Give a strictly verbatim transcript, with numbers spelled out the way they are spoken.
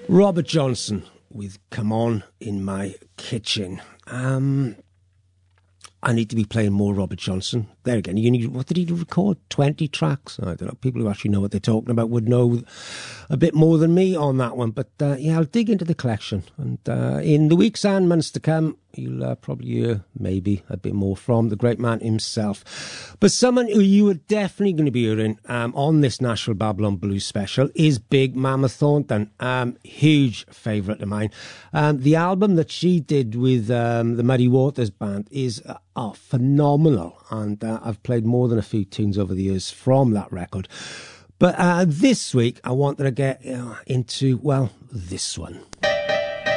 Robert Johnson with Come On In My Kitchen. Um, I need to be playing more Robert Johnson. There again, you need, what did he record? twenty tracks? I don't know. People who actually know what they're talking about would know a bit more than me on that one. But uh, yeah, I'll dig into the collection. And uh, in the weeks and months to come, you'll uh, probably hear maybe a bit more from the great man himself. But someone who you are definitely going to be hearing um, on this Nashville Babylon Blues special is Big Mama Thornton. Um, huge favourite of mine. Um, the album that she did with um, the Muddy Waters Band is uh, oh, phenomenal. And uh, I've played more than a few tunes over the years from that record. But uh, this week, I wanted to get uh, into, well, this one.